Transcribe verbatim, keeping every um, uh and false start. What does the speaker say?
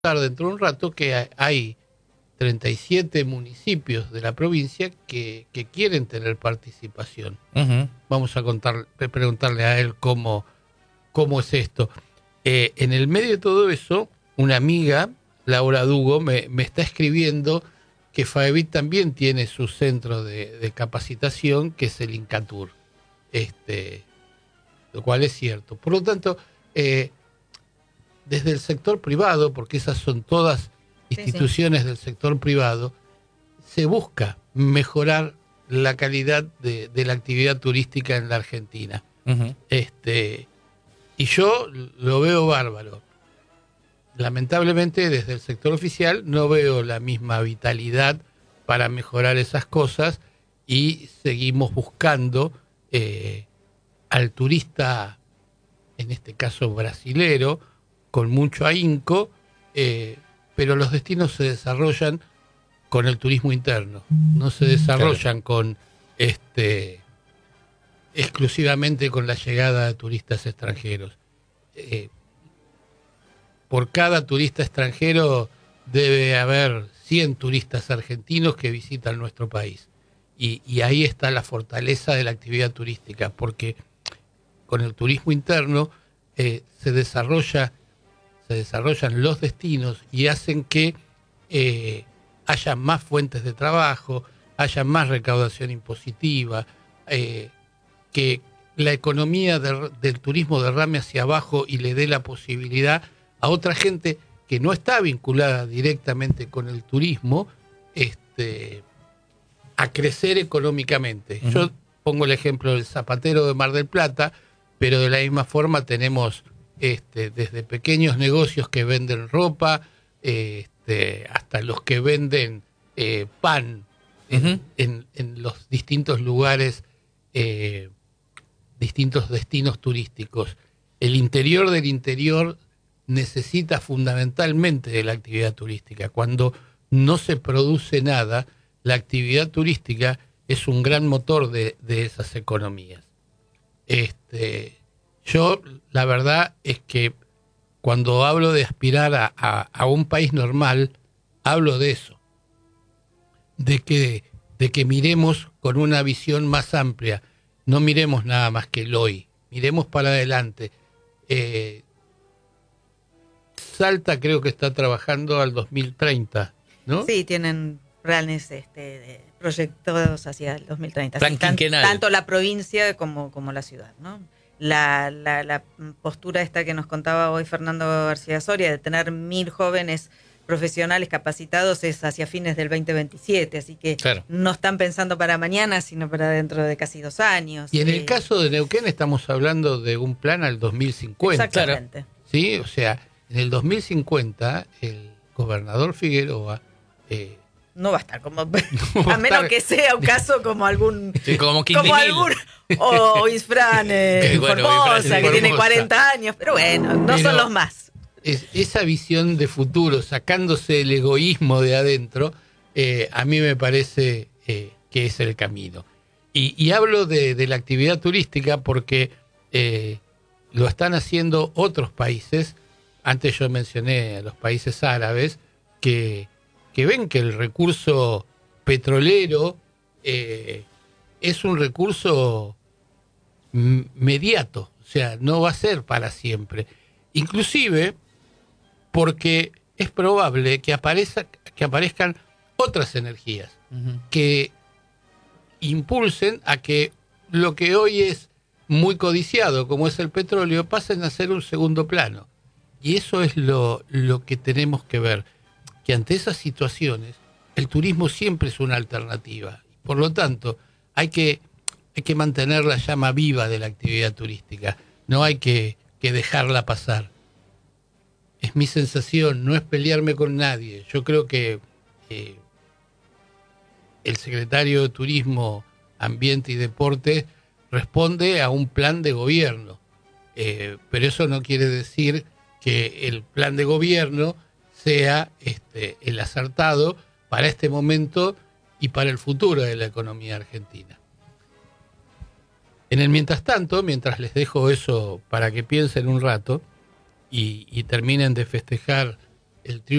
dentro de un rato que hay treinta y siete municipios de la provincia que, que quieren tener participación. Uh-huh. Vamos a contar, preguntarle a él cómo, cómo es esto. Eh, en el medio de todo eso, una amiga, Laura Dugo, me, me está escribiendo que FAEBIT también tiene su centro de, de capacitación, que es el INCATUR, este, lo cual es cierto. Por lo tanto, eh, desde el sector privado, porque esas son todas instituciones sí, sí. del sector privado, se busca mejorar la calidad de, de la actividad turística en la Argentina. Uh-huh. Este, y yo lo veo bárbaro. Lamentablemente, desde el sector oficial no veo la misma vitalidad para mejorar esas cosas y seguimos buscando eh, al turista, en este caso brasilero, con mucho ahínco, eh, pero los destinos se desarrollan con el turismo interno, no se desarrollan claro. con este exclusivamente con la llegada de turistas extranjeros. Eh, por cada turista extranjero debe haber cien turistas argentinos que visitan nuestro país. Y, y ahí está la fortaleza de la actividad turística, porque con el turismo interno eh, se desarrolla se desarrollan los destinos y hacen que eh, haya más fuentes de trabajo, haya más recaudación impositiva, eh, que la economía de, del turismo derrame hacia abajo y le dé la posibilidad a otra gente que no está vinculada directamente con el turismo este, a crecer económicamente. Uh-huh. Yo pongo el ejemplo del zapatero de Mar del Plata, pero de la misma forma tenemos Este, desde pequeños negocios que venden ropa eh, este, hasta los que venden eh, pan en, uh-huh. en, en los distintos lugares, eh, distintos destinos turísticos. El interior del interior necesita fundamentalmente de la actividad turística. Cuando no se produce nada, la actividad turística es un gran motor de, de esas economías. Este... Yo, la verdad es que cuando hablo de aspirar a, a, a un país normal, hablo de eso, de que, de que miremos con una visión más amplia, no miremos nada más que el hoy, miremos para adelante. Eh, Salta creo que está trabajando al dos mil treinta, ¿no? Sí, tienen planes este, proyectados hacia el dos mil treinta, así, tan, tanto la provincia como, como la ciudad, ¿no? La, la, la postura esta que nos contaba hoy Fernando García Soria de tener mil jóvenes profesionales capacitados es hacia fines del veinte veintisiete, así que claro. no están pensando para mañana, sino para dentro de casi dos años. Y en eh, el caso de Neuquén estamos hablando de un plan al dos mil cincuenta. Exactamente. ¿Sí? O sea, en el dos mil cincuenta el gobernador Figueroa... Eh, no va a estar como no a menos estar... que sea un caso como algún sí, como, como algún o Isfran eh, bueno, Formosa Isfran, que Formosa. Tiene cuarenta años, pero bueno, no pero son los más. Es, esa visión de futuro, sacándose el egoísmo de adentro, eh, a mí me parece eh, que es el camino. Y, y hablo de, de la actividad turística porque eh, lo están haciendo otros países. Antes yo mencioné a los países árabes que que ven que el recurso petrolero eh, es un recurso m- mediato, o sea, no va a ser para siempre. Inclusive porque es probable que, aparezca, que aparezcan otras energías uh-huh. que impulsen a que lo que hoy es muy codiciado, como es el petróleo, pasen a ser un segundo plano. Y eso es lo, lo que tenemos que ver. Que ante esas situaciones el turismo siempre es una alternativa. Por lo tanto, hay que, hay que mantener la llama viva de la actividad turística. No hay que, que dejarla pasar. Es mi sensación, no es pelearme con nadie. Yo creo que eh, el secretario de Turismo, Ambiente y Deporte responde a un plan de gobierno. Eh, pero eso no quiere decir que el plan de gobierno sea este, el acertado para este momento y para el futuro de la economía argentina. En el mientras tanto, mientras les dejo eso para que piensen un rato y, y terminen de festejar el triunfo